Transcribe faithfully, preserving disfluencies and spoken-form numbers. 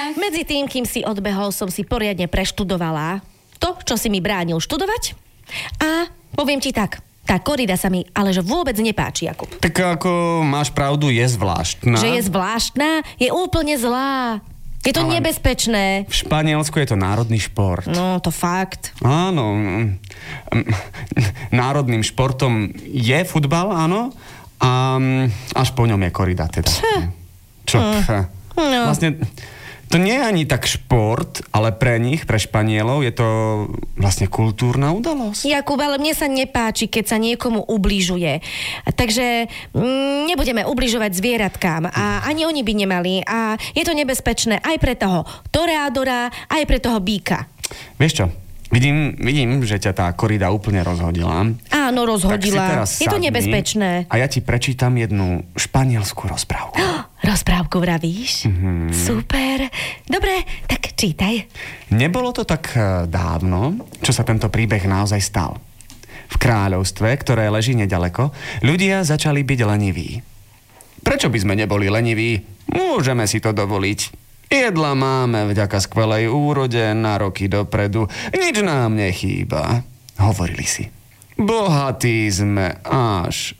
Medzi tým, kým si odbehol, som si poriadne preštudovala to, čo si mi bránil študovať. A poviem ti tak, tá korida sa mi ale že vôbec nepáči, Jakub. Tak ako máš pravdu, je zvláštna. Že je zvláštna? Je úplne zlá. Je to ale nebezpečné. V Španielsku je to národný šport. No, to fakt. Áno. Národným športom je futbal, áno. A až po ňom je korida, teda. Čo? Mm. No. Vlastne to nie je ani tak šport, ale pre nich, pre Španielov, je to vlastne kultúrna udalosť. Jakub, ale mne sa nepáči, keď sa niekomu ubližuje. Takže mm, nebudeme ubližovať zvieratkám a ani oni by nemali. A je to nebezpečné aj pre toho toreadora, aj pre toho býka. Vieš čo? Vidím, vidím, že ťa tá korida úplne rozhodila. Áno, rozhodila. Je to nebezpečné. A ja ti prečítam jednu španielskú rozprávku. Oh, rozprávku vravíš? Mm-hmm. Super. Dobre, tak čítaj. Nebolo to tak dávno, čo sa tento príbeh naozaj stal. V kráľovstve, ktoré leží nedaleko, ľudia začali byť leniví. Prečo by sme neboli leniví? Môžeme si to dovoliť. Jedla máme vďaka skvelej úrode na roky dopredu. Nič nám nechýba, hovorili si. Bohatí sme až,